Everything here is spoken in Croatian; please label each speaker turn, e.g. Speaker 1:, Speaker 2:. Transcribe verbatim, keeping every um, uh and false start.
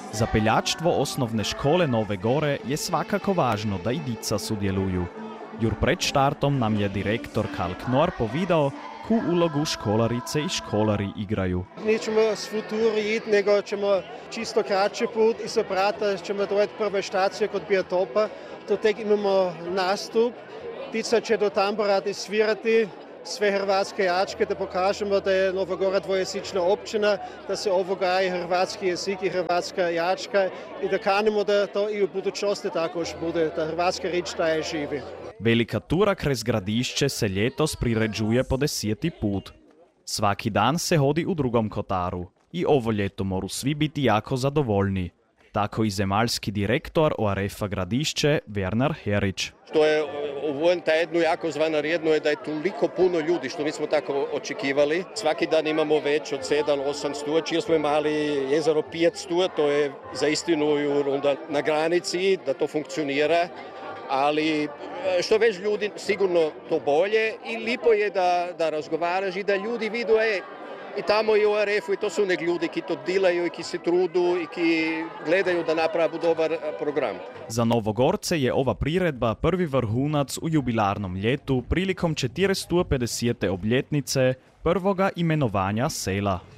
Speaker 1: Za peljačstvo osnovne škole Nove Gore je svakako važno da i dica sudjeluju. Jur pred štartom nam je direktor Karl Knorr povedal, koju ulogu školarice i školari igraju.
Speaker 2: Nećemo s futuri iti, nego ćemo čisto kraći put i se prata ćemo dojeti prve štacije kod biotopa. To tek imamo nastup. Dica će do tambora svirati sve hrvatske jačke, da pokažemo da je Nova Gora dvojezična općina, da se ovogaji hrvatski jezik i hrvatska jačka i da kanimo da to i u budućnosti takož bude, da hrvatska rič daje živi.
Speaker 1: Velika tura krez Gradišće se ljetos priređuje po deseti put. Svaki dan se hodi u drugom kotaru i ovo ljeto moru svi biti jako zadovoljni. Tako i zemaljski direktor O R F-a Gradišće Werner Herić.
Speaker 3: Što je u ovom tjednu jako zvanredno je da je toliko puno ljudi što nismo tako očekivali. Svaki dan imamo već od sedam do osam sto, čije smo imali jezero petsto, to je za istinu onda na granici da to funkcionira. Ali što već ljudi sigurno to bolje i lipo je da, da razgovaraš i da ljudi vidu je i tamo i u O R F-u i to su nek ljudi ki to delaju i ki se trudu i ki gledaju da napravu dobar program.
Speaker 1: Za Novogorce je ova priredba prvi vrhunac u jubilarnom ljetu prilikom četiristo pedesete obljetnice prvoga imenovanja sela.